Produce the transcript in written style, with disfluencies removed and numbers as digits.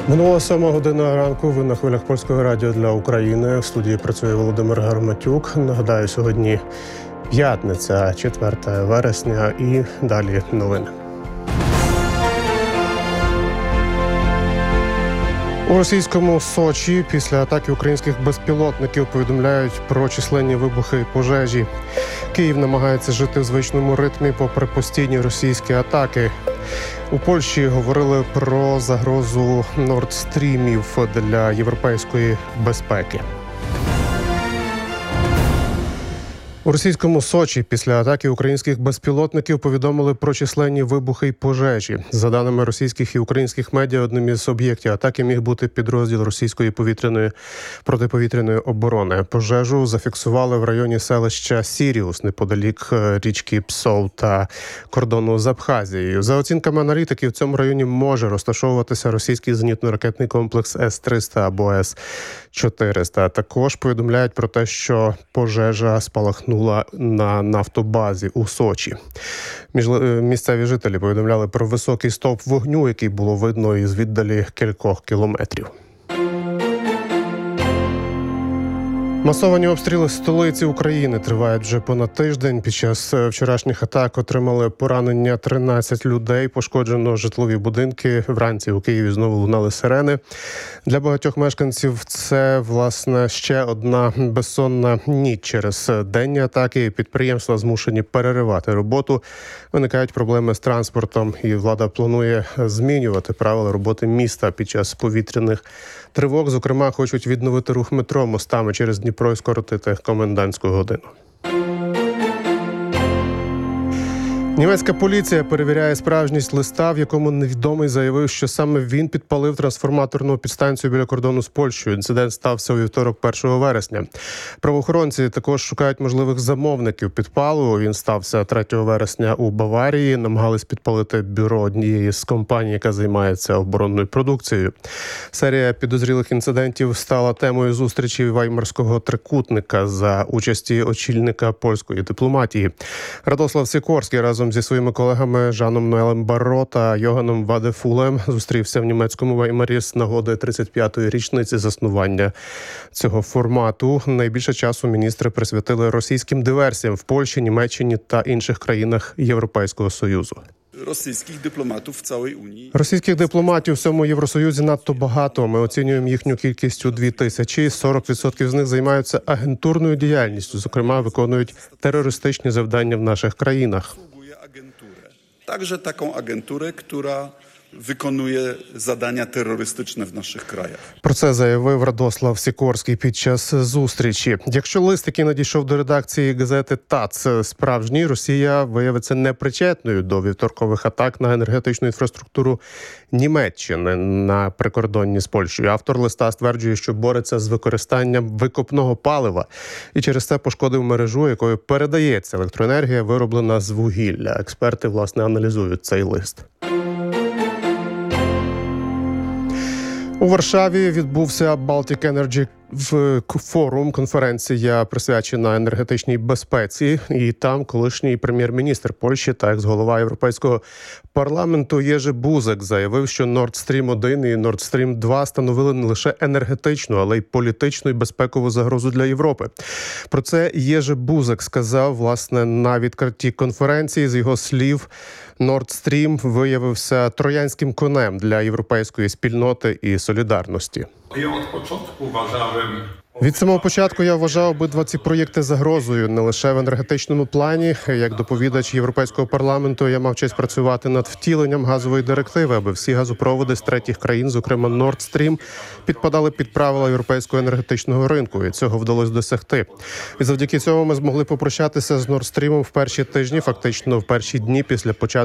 Минула 7 година ранку. Ви на хвилях Польського радіо для України. В студії працює Володимир Гарматюк. Нагадаю, сьогодні п'ятниця, 4 вересня, і далі новини. У російському Сочі після атаки українських безпілотників повідомляють про численні вибухи і пожежі. Київ намагається жити в звичному ритмі попри постійні російські атаки. У Польщі говорили про загрозу Нордстрімів для європейської безпеки. У російському Сочі після атаки українських безпілотників повідомили про численні вибухи й пожежі. За даними російських і українських медіа, одним із об'єктів атаки міг бути підрозділ російської протиповітряної оборони. Пожежу зафіксували в районі селища Сіріус, неподалік річки Псов та кордону з Абхазією. За оцінками аналітиків, в цьому районі може розташовуватися російський зенітно-ракетний комплекс С-300 або С-400. Також повідомляють про те, що пожежа спалахнула на нафтобазі у Сочі. Місцеві жителі повідомляли про високий стовп вогню, який було видно із віддалі кількох кілометрів. Масовані обстріли столиці України тривають вже понад тиждень. Під час вчорашніх атак отримали поранення 13 людей, пошкоджено житлові будинки. Вранці у Києві знову лунали сирени. Для багатьох мешканців це, власне, ще одна безсонна ніч через денні атаки. Підприємства змушені переривати роботу. Виникають проблеми з транспортом, і влада планує змінювати правила роботи міста під час повітряних тривог. Зокрема, хочуть відновити рух метро мостами через Дніпро і скоротити комендантську годину. Німецька поліція перевіряє справжність листа, в якому невідомий заявив, що саме він підпалив трансформаторну підстанцію біля кордону з Польщею. Інцидент стався у вівторок 1 вересня. Правоохоронці також шукають можливих замовників підпалу. Він стався 3 вересня у Баварії. Намагались підпалити бюро однієї з компаній, яка займається оборонною продукцією. Серія підозрілих інцидентів стала темою зустрічі Ваймарського трикутника за участі очільника польської дипломатії. Радослав Сікорський разом зі своїми колегами Жаном Ноелем Барро та Йоганом Вадефулем зустрівся в німецькому Ваймарі з нагоди 35-ї річниці заснування цього формату. Найбільше часу міністри присвятили російським диверсіям в Польщі, Німеччині та інших країнах Європейського Союзу. Російських дипломатів в цьому Євросоюзі надто багато. Ми оцінюємо їхню кількість у 2000. 40% з них займаються агентурною діяльністю, зокрема, виконують терористичні завдання в наших країнах. Також таку агентуру, яка виконує завдання терористичне в наших краях. Про це заявив Радослав Сікорський під час зустрічі. Якщо лист, який надійшов до редакції газети ТАЦ, справжній, Росія виявиться непричетною до вівторкових атак на енергетичну інфраструктуру Німеччини на прикордонні з Польщею. Автор листа стверджує, що бореться з використанням викопного палива і через це пошкодив мережу, якою передається електроенергія, вироблена з вугілля. Експерти, власне, аналізують цей лист. У Варшаві відбувся Baltic Energy форум, конференція присвячена енергетичній безпеці. І там колишній прем'єр-міністр Польщі та екс-голова Європейського парламенту Єжи Бузек заявив, що Nord Stream 1 і Nord Stream 2 становили не лише енергетичну, але й політичну і безпекову загрозу для Європи. Про це Єжи Бузек сказав, власне, на відкритті конференції. З його слів, Nord Stream виявився троянським конем для європейської спільноти і солідарності. Від самого початку я вважав обидва ці проєкти загрозою не лише в енергетичному плані. Як доповідач Європейського парламенту я мав честь працювати над втіленням газової директиви, аби всі газопроводи з третіх країн, зокрема Nord Stream, підпадали під правила європейського енергетичного ринку. І цього вдалося досягти. І завдяки цьому ми змогли попрощатися з Nord Stream в перші тижні, фактично в перші дні після початку